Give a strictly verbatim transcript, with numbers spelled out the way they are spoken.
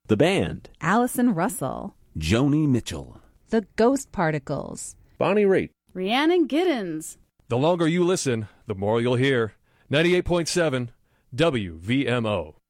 The Band, Allison Russell, Joni Mitchell, The Ghost Particles, Bonnie Raitt, Rhiannon Giddens. The longer you listen, the more you'll hear. ninety-eight point seven W V M O.